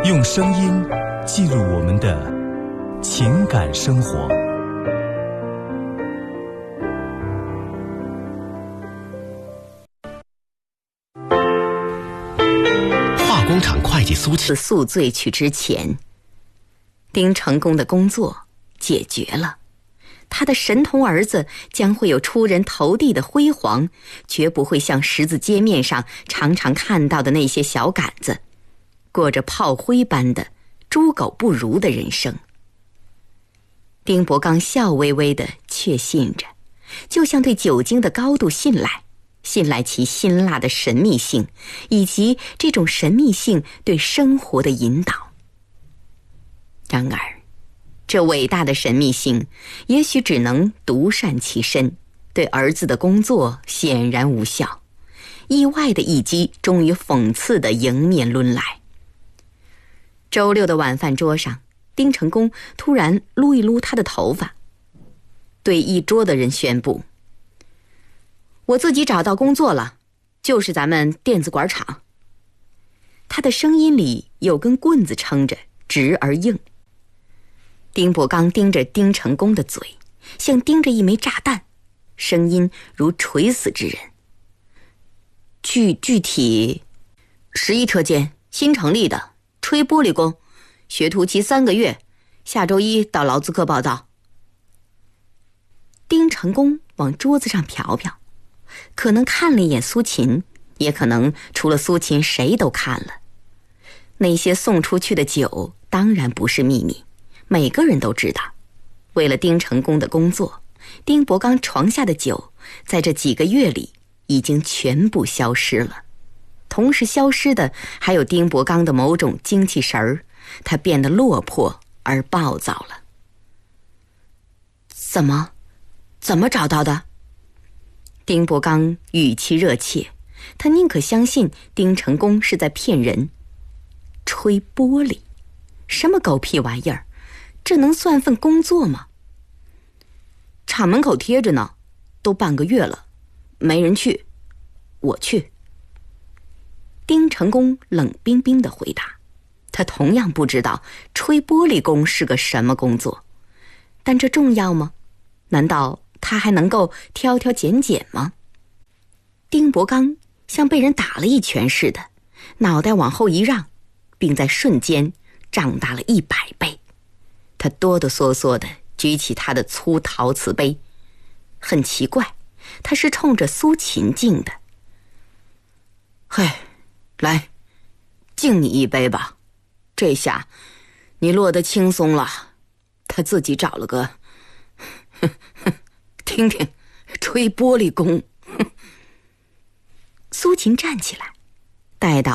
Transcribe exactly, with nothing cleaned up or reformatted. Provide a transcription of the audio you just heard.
用声音记录我们的情感生活。 化工厂会计苏秦宿醉去之前，丁成功的工作解决了，他的神童儿子将会有出人头地的辉煌，绝不会像十字街面上常常看到的那些小杆子，过着炮灰般的猪狗不如的人生。丁伯刚笑微微地确信着，就像对酒精的高度信赖，信赖其辛辣的神秘性，以及这种神秘性对生活的引导。然而这伟大的神秘性也许只能独善其身，对儿子的工作显然无效。意外的一击终于讽刺地迎面抡来。周六的晚饭桌上，丁成功突然撸一撸他的头发，对一桌的人宣布：我自己找到工作了，就是咱们电子管厂。他的声音里有根棍子撑着，直而硬。丁伯刚盯着丁成功的嘴，像盯着一枚炸弹，声音如垂死之人。具具体十一车间，新成立的，吹玻璃工，学徒期三个月，下周一到劳资科报到。丁成功往桌子上瞟瞟，可能看了一眼苏秦，也可能除了苏秦谁都看了。那些送出去的酒当然不是秘密，每个人都知道。为了丁成功的工作，丁伯刚床下的酒在这几个月里已经全部消失了。同时消失的还有丁伯刚的某种精气神儿，他变得落魄而暴躁了。怎么怎么找到的？丁伯刚语气热切，他宁可相信丁成功是在骗人。吹玻璃，什么狗屁玩意儿，这能算份工作吗？厂门口贴着呢，都半个月了，没人去，我去。丁成功冷冰冰地回答，他同样不知道吹玻璃工是个什么工作，但这重要吗？难道他还能够挑挑拣拣吗？丁伯刚像被人打了一拳似的，脑袋往后一让，并在瞬间长大了一百倍。他哆哆嗦嗦地举起他的粗陶瓷杯，很奇怪，他是冲着苏秦敬的。嘿，来，敬你一杯吧，这下你落得轻松了。他自己找了个呵呵听听吹玻璃工。苏秦站起来，带到